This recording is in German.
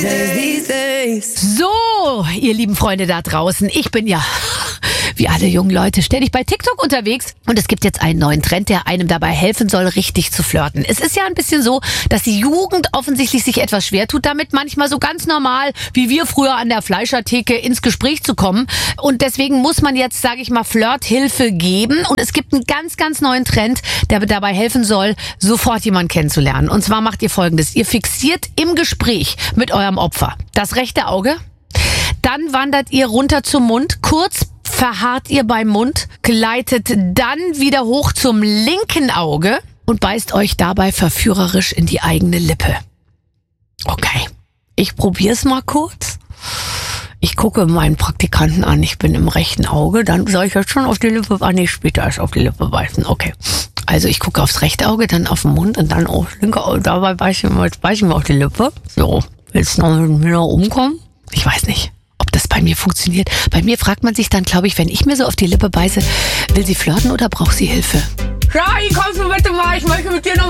So, ihr lieben Freunde da draußen, ich bin ja, wie alle jungen Leute, ständig bei TikTok unterwegs. Und es gibt jetzt einen neuen Trend, der einem dabei helfen soll, richtig zu flirten. Es ist ja ein bisschen so, dass die Jugend offensichtlich sich etwas schwer tut, damit manchmal so ganz normal, wie wir früher an der Fleischertheke, ins Gespräch zu kommen. Und deswegen muss man jetzt, sage ich mal, Flirthilfe geben. Und es gibt einen ganz, ganz neuen Trend, der dabei helfen soll, sofort jemanden kennenzulernen. Und zwar macht ihr Folgendes. Ihr fixiert im Gespräch mit eurem Opfer das rechte Auge. Dann wandert ihr runter zum Mund, kurz verharrt ihr beim Mund, gleitet dann wieder hoch zum linken Auge und beißt euch dabei verführerisch in die eigene Lippe. Okay, ich probier's mal kurz. Ich gucke meinen Praktikanten an, ich bin im rechten Auge, dann soll ich jetzt schon auf die Lippe, später erst auf die Lippe beißen, okay. Also ich gucke aufs rechte Auge, dann auf den Mund und dann aufs linke Auge, dabei beiß ich mir auf die Lippe. So, willst du noch mit mir umkommen? Ich weiß nicht, ob das bei mir funktioniert. Bei mir fragt man sich dann, glaube ich, wenn ich mir so auf die Lippe beiße, will sie flirten oder braucht sie Hilfe? Shari, kommst du bitte mal, ich möchte mit dir noch